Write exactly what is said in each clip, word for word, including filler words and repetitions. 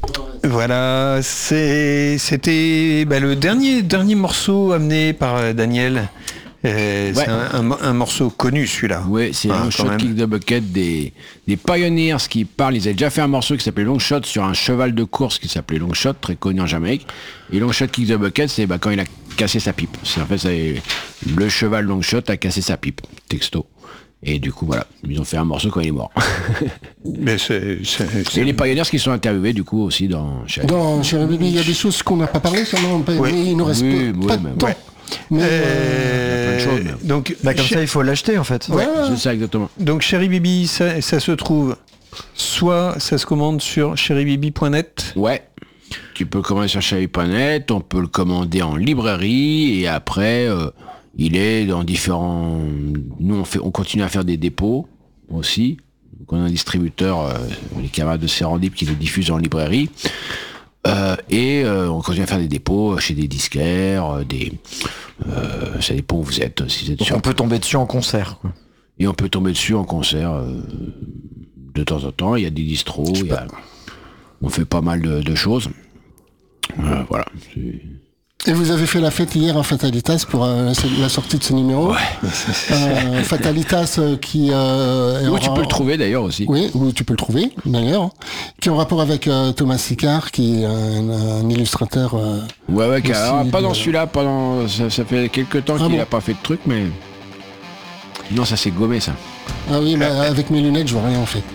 Voilà, c'est, c'était bah, le dernier, dernier morceau amené par euh, Daniel. Euh, ouais. C'est un, un, un morceau connu celui-là. Oui, c'est ah, Longshot Kick the Bucket des, des Pioneers qui parlent. Ils avaient déjà fait un morceau qui s'appelait Longshot sur un cheval de course qui s'appelait Longshot, très connu en Jamaïque. Et Longshot Kick the Bucket, c'est bah, quand il a cassé sa pipe. C'est, en fait, c'est, le cheval Longshot a cassé sa pipe, texto. Et du coup, voilà, ils ont fait un morceau quand il est mort. Mais c'est, c'est, c'est... Et les Pioneers qui sont interviewés, du coup, aussi dans Cherry Dans Cherry Baby, il y a des choses qu'on n'a pas parlé, sûrement. Oui, oui, il nous reste oui, pas, oui, pas mais de temps. Ouais. Mais euh, euh... choses, mais... Donc, bah, comme Ch- ça, il faut l'acheter, en fait. Ouais, ouais. C'est ça, exactement. Donc, Cherry Baby, ça, ça se trouve, soit ça se commande sur cherry baby point net. Ouais. Tu peux le commander sur cherry point net, on peut le commander en librairie, et après... Euh, il est dans différents... Nous, on, fait, on continue à faire des dépôts aussi. Donc, on a un distributeur, euh, les camarades de Serendip, qui le diffusent en librairie. Euh, et euh, on continue à faire des dépôts chez des disquaires, euh, des... Euh, ça dépend où vous êtes. Si vous êtes Donc sur... on peut tomber dessus en concert. Quoi. Et on peut tomber dessus en concert euh, de temps en temps. Il y a des distros, il y a... on fait pas mal de, de choses. Euh, voilà, c'est... Et vous avez fait la fête hier à Fatalitas pour euh, la sortie de ce numéro. Ouais. Euh, Fatalitas euh, qui... Euh, où tu peux le trouver d'ailleurs aussi. Oui, où tu peux le trouver d'ailleurs. Qui est en rapport avec euh, Thomas Sicard, qui est un, un illustrateur... Euh, ouais, ouais, alors, pas de... dans celui-là, pas dans, ça, ça fait quelques temps ah qu'il n'a bon. pas fait de truc, mais... Non, ça s'est gommé, ça. Ah oui, bah, avec mes lunettes, je vois rien en fait.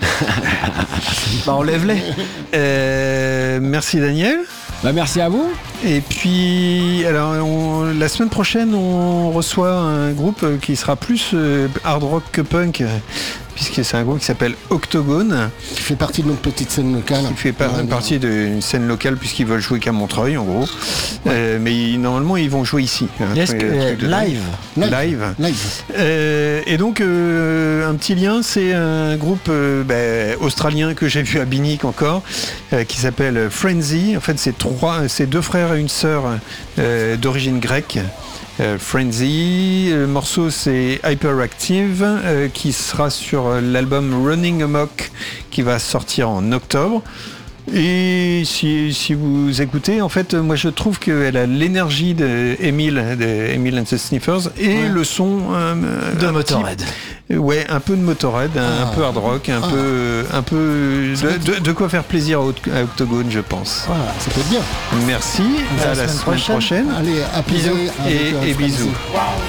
Bah enlève-les. Euh, merci Daniel. Bah merci à vous. Et puis, alors, on, la semaine prochaine, on reçoit un groupe qui sera plus euh, hard rock que punk, puisque c'est un groupe qui s'appelle Octogone. Qui fait partie de notre petite scène locale. Qui fait par, partie d'une scène locale, puisqu'ils veulent jouer qu'à Montreuil, en gros. Ouais. Euh, mais ils, normalement, ils vont jouer ici. Est-ce que, euh, live Live. Live. live. Euh, et donc, euh, un petit lien, c'est un groupe euh, bah, australien que j'ai vu à Binic encore, euh, qui s'appelle Frenzy. En fait, c'est trois, c'est deux frères et une sœur euh, d'origine grecque. Euh, Frenzy, le morceau c'est Hyperactive euh, qui sera sur l'album Running Amok qui va sortir en octobre. Et si, si vous écoutez, en fait, moi je trouve qu'elle a l'énergie d'Emile, de Emile and the Sniffers, et ouais. le son euh, de Motorhead. Petit, ouais, un peu de Motorhead, ah. un, un peu hard rock, un ah. peu, un peu de, de, de quoi faire plaisir à Octogone, je pense. Voilà, ça peut être bien. Merci. À, à la, la semaine prochaine. prochaine. Allez, à bisous et, et bisous. Wow.